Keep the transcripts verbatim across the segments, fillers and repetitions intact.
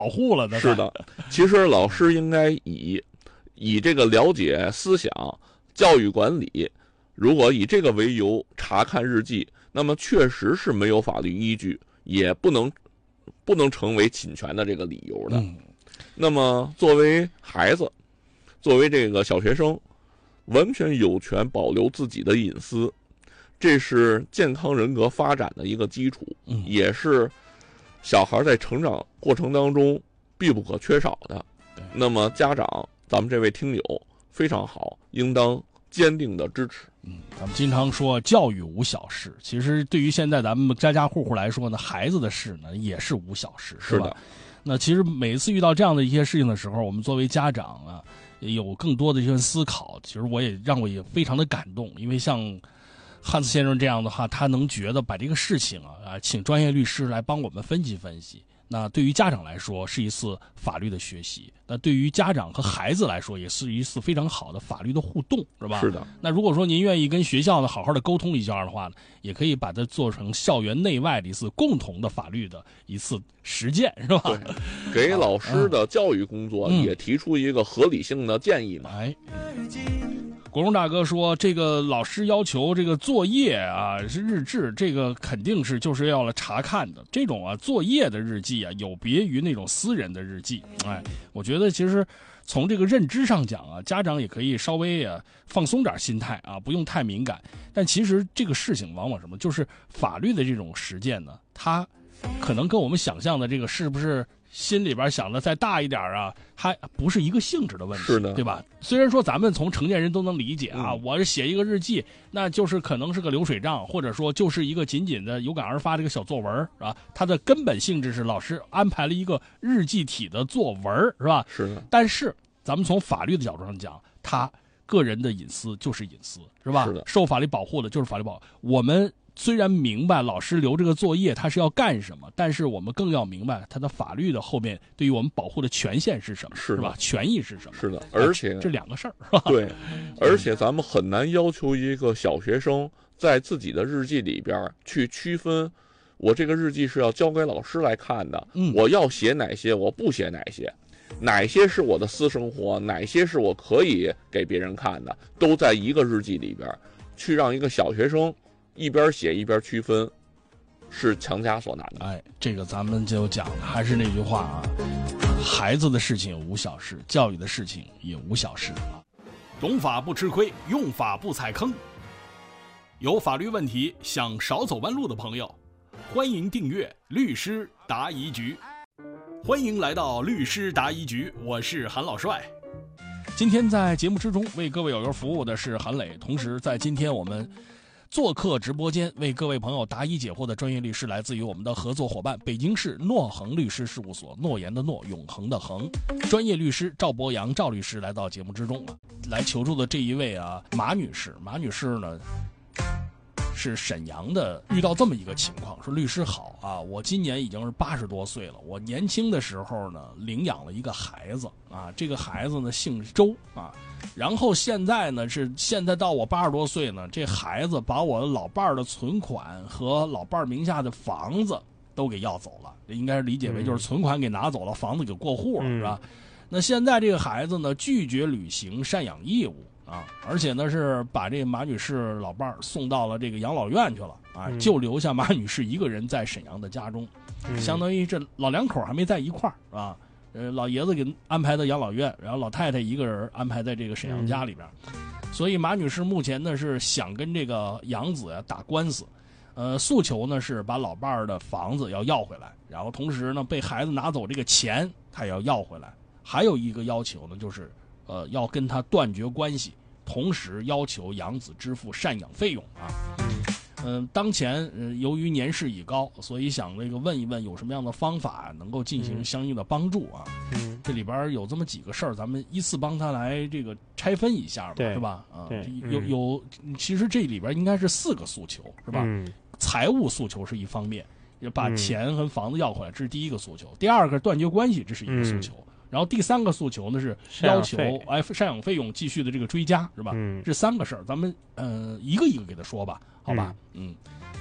保护了的。 是的，其实老师应该以以这个了解思想、教育管理，如果以这个为由查看日记，那么确实是没有法律依据，也不能不能成为侵权的这个理由的。 嗯， 那么作为孩子，作为这个小学生，完全有权保留自己的隐私，这是健康人格发展的一个基础， 嗯， 也是小孩在成长过程当中必不可缺少的。那么家长，咱们这位听友非常好，应当坚定的支持。 嗯，咱们经常说教育无小事，其实对于现在咱们家家户户来说呢，孩子的事呢也是无小事， 是的。 那其实每次遇到这样的一些事情的时候，我们作为家长啊，有更多的一些思考。其实我也让我也非常的感动，因为像汉斯先生这样的话，他能觉得把这个事情啊啊，请专业律师来帮我们分析分析。那对于家长来说是一次法律的学习，那对于家长和孩子来说也是一次非常好的法律的互动，是吧？ 是的。 那如果说您愿意跟学校呢好好的沟通一下的话呢，也可以把它做成校园内外的一次共同的法律的一次实践，是吧？ 对，给老师的教育工作也提出一个合理性的建议嘛。 哎。国荣大哥说，这个老师要求这个作业啊是日志，这个肯定是就是要来查看的。这种啊作业的日记啊，有别于那种私人的日记。哎，我觉得其实从这个认知上讲啊，家长也可以稍微啊放松点心态啊，不用太敏感。但其实这个事情往往什么，就是法律的这种实践呢，它可能跟我们想象的这个是不是心里边想的再大一点啊，还不是一个性质的问题， 是的， 对吧？虽然说咱们从成年人都能理解啊，嗯、我是写一个日记，那就是可能是个流水账，或者说就是一个仅仅的有感而发这个小作文啊，它的根本性质是老师安排了一个日记体的作文，是吧？ 是的。 但是咱们从法律的角度上讲，他个人的隐私就是隐私，是吧？ 是的。 受法律保护的就是法律保护。我们虽然明白老师留这个作业他是要干什么，但是我们更要明白他的法律的后面对于我们保护的权限是什么， 是吧？权益是什么？ 是的，而且这两个事儿，是吧？ 对，而且咱们很难要求一个小学生在自己的日记里边去区分，我这个日记是要交给老师来看的， 嗯， 我要写哪些，我不写哪些，哪些是我的私生活，哪些是我可以给别人看的，都在一个日记里边，去让一个小学生一边写一边区分，是强加所难的。 哎，这个咱们就讲，还是那句话啊，孩子的事情无小事，教育的事情也无小事啊。懂法不吃亏，用法不踩坑。有法律问题想少走弯路的朋友，欢迎订阅律师答疑局。欢迎来到律师答疑局，我是韩老帅。今天在节目之中为各位友友服务的是韩磊，同时在今天我们做客直播间为各位朋友答疑解惑的专业律师来自于我们的合作伙伴北京市诺恒律师事务所，诺言的诺，永恒的恒，专业律师赵博洋赵律师来到节目之中啊，来求助的这一位啊马女士，马女士呢是沈阳的，遇到这么一个情况，说律师好啊，我今年已经是八十多岁了，我年轻的时候呢领养了一个孩子啊，这个孩子呢姓周啊，然后现在呢是现在到我八十多岁呢，这孩子把我老伴儿的存款和老伴儿名下的房子都给要走了，这应该是理解为就是存款给拿走了，房子给过户了，是吧？那现在这个孩子呢拒绝履行赡养义务啊，而且呢是把这个马女士老伴儿送到了这个养老院去了啊， 嗯、 就留下马女士一个人在沈阳的家中， 嗯、 相当于这老两口还没在一块儿啊。呃，老爷子给安排到养老院，然后老太太一个人安排在这个沈阳家里边，嗯、所以马女士目前呢是想跟这个养子呀打官司，呃，诉求呢是把老伴儿的房子要要回来，然后同时呢被孩子拿走这个钱他也要要回来，还有一个要求呢就是呃要跟他断绝关系，同时要求养子支付赡养费用啊。嗯、呃，当前呃由于年事已高，所以想这个问一问有什么样的方法能够进行相应的帮助啊？ 嗯， 这里边有这么几个事儿，咱们依次帮他来这个拆分一下吧，是吧？啊，有有，其实这里边应该是四个诉求，是吧？ 嗯， 财务诉求是一方面，把钱和房子要回来，这是第一个诉求；第二个断绝关系，这是一个诉求。嗯，然后第三个诉求呢是要求哎赡养费用继续的这个追加，是吧？ 嗯， 这三个事儿咱们呃一个一个给他说吧，好吧？嗯，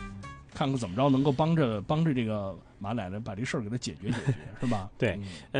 看看怎么着能够帮着帮着这个马奶奶把这事儿给他解决解决，是吧？ 对。 嗯